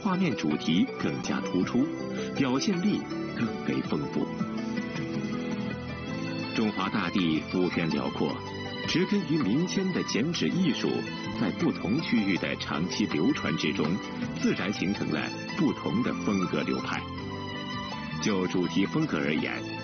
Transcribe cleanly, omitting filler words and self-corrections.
画面主题更加突出，表现力更为丰富。中华大地幅员辽阔，植根于民间的剪纸艺术，在不同区域的长期流传之中，自然形成了不同的风格流派。就主题风格而言，